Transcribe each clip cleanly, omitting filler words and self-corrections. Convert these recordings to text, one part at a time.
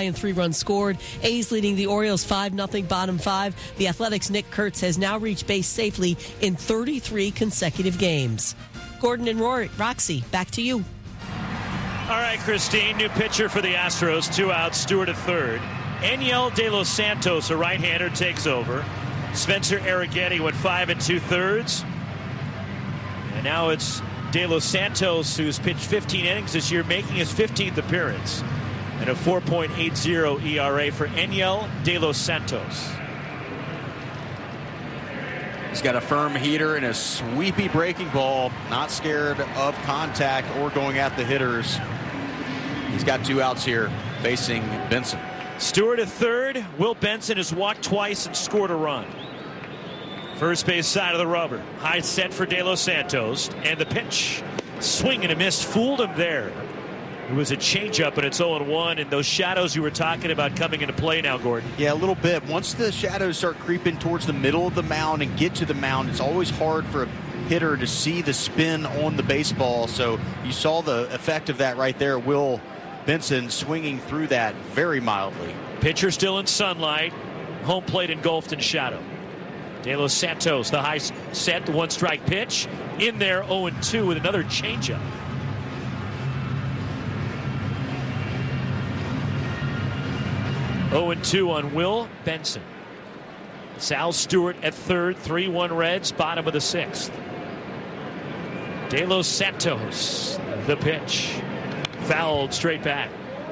and 3 runs scored. A's leading the Orioles 5-0, bottom 5. The Athletics' Nick Kurtz has now reached base safely in 33 consecutive games. Gordon and Roxy, back to you. All right, Christine, new pitcher for the Astros, 2 outs, Stewart at third. Eniel De Los Santos, a right-hander, takes over. Spencer Arrighetti went 5 2/3. And now it's De Los Santos, who's pitched 15 innings this year, making his 15th appearance. And a 4.80 ERA for Eniel De Los Santos. He's got a firm heater and a sweepy breaking ball, not scared of contact or going at the hitters. He's got 2 outs here facing Benson. Stewart at third. Will Benson has walked twice and scored a run. First base side of the rubber. High set for De Los Santos. And the pitch. Swing and a miss. Fooled him there. It was a changeup, and it's 0-1. And those shadows you were talking about coming into play now, Gordon. Yeah, a little bit. Once the shadows start creeping towards the middle of the mound and get to the mound, it's always hard for a hitter to see the spin on the baseball. So you saw the effect of that right there. Will Benson swinging through that very mildly. Pitcher still in sunlight. Home plate engulfed in shadow. De Los Santos, the high set, the 1-strike pitch. In there, 0-2 with another changeup. 0-2 on Will Benson. Sal Stewart at third, 3-1 Reds, bottom of the 6th. De Los Santos, the pitch. Fouled straight back.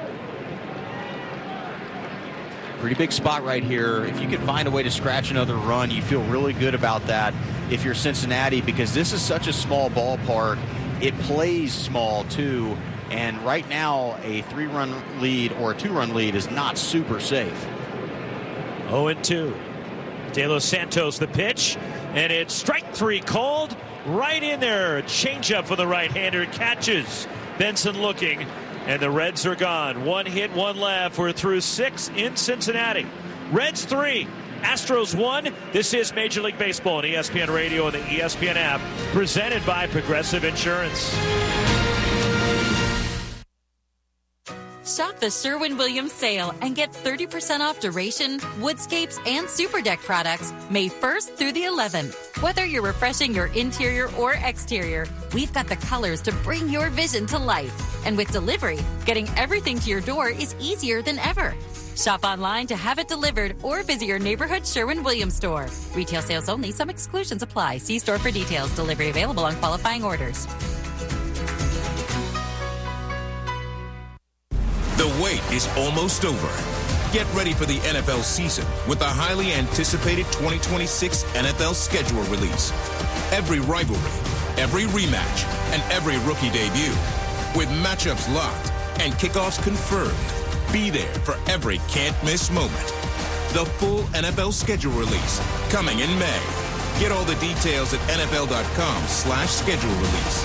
Pretty big spot right here. If you can find a way to scratch another run, you feel really good about that if you're Cincinnati, because this is such a small ballpark. It plays small, too. And right now, a 3-run lead or a 2-run lead is not super safe. 0-2. De Los Santos, the pitch. And it's strike 3 called right in there. A changeup for the right-hander. Catches. Benson looking. And the Reds are gone. 1 hit, 1 left. We're through 6 in Cincinnati. Reds 3. Astros 1. This is Major League Baseball on ESPN Radio and the ESPN app. Presented by Progressive Insurance. Shop the Sherwin-Williams sale and get 30% off Duration, Woodscapes, and Super Deck products May 1st through the 11th. Whether you're refreshing your interior or exterior, we've got the colors to bring your vision to life. And with delivery, getting everything to your door is easier than ever. Shop online to have it delivered or visit your neighborhood Sherwin-Williams store. Retail sales only. Some exclusions apply. See store for details. Delivery available on qualifying orders. The wait is almost over. Get ready for the NFL season with the highly anticipated 2026 NFL schedule release. Every rivalry, every rematch, and every rookie debut. With matchups locked and kickoffs confirmed. Be there for every can't-miss moment. The full NFL schedule release coming in May. Get all the details at NFL.com/schedule release.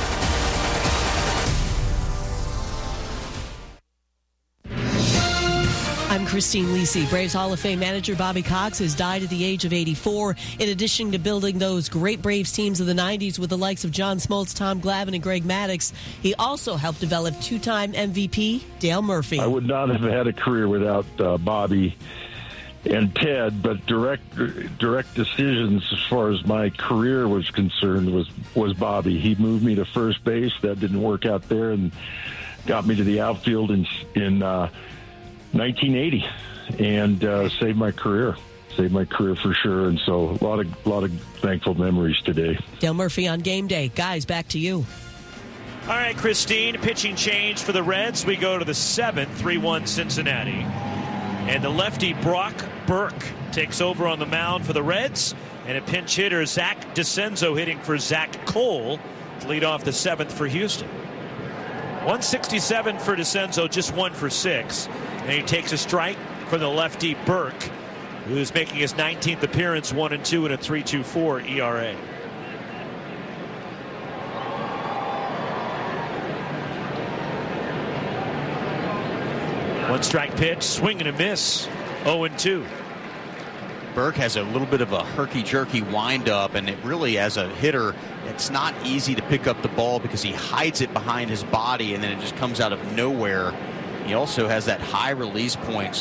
I'm Christine Lisi. Braves Hall of Fame manager Bobby Cox has died at the age of 84. In addition to building those great Braves teams of the 90s with the likes of John Smoltz, Tom Glavine, and Greg Maddux, he also helped develop 2-time MVP Dale Murphy. I would not have had a career without Bobby and Ted, but direct decisions as far as my career was concerned was Bobby. He moved me to first base. That didn't work out there, and got me to the outfield in 1980, and saved my career for sure. And so a lot of thankful memories today. Dale Murphy on game day. Guys, back to you. All right, Christine, pitching change for the Reds. We go to the 7th, 3-1 Cincinnati. And the lefty Brock Burke takes over on the mound for the Reds. And a pinch hitter, Zach DeCenzo, hitting for Zach Cole to lead off the 7th for Houston. 167 for DeCenzo, just 1 for 6. And he takes a strike from the lefty Burke, who's making his 19th appearance, 1-2 and a 3.24 ERA. One strike pitch, swing and a miss, 0-2. Burke has a little bit of a herky-jerky wind-up, and it really, as a hitter, it's not easy to pick up the ball because he hides it behind his body, and then it just comes out of nowhere. He also has that high release point.